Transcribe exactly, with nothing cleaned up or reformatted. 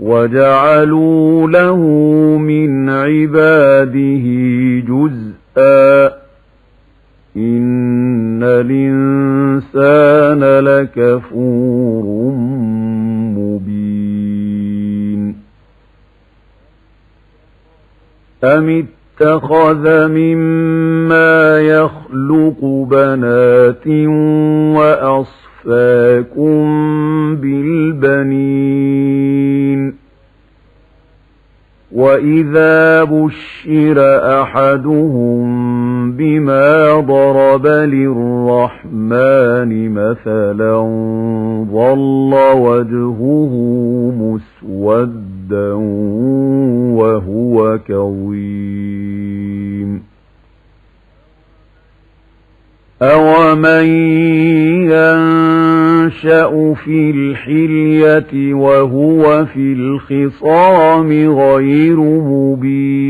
وجعلوا له من عباده جزءا إن الإنسان لكفور مبين أم اتخذ مما يخلق بنات وأصفاكم بالبنين وإذا بشر أحدهم بما ضرب للرحمن مثلا ظل وجهه مسودا وهو كظيم أومن ينشأ في الحلية وهو في الخصام غير مبين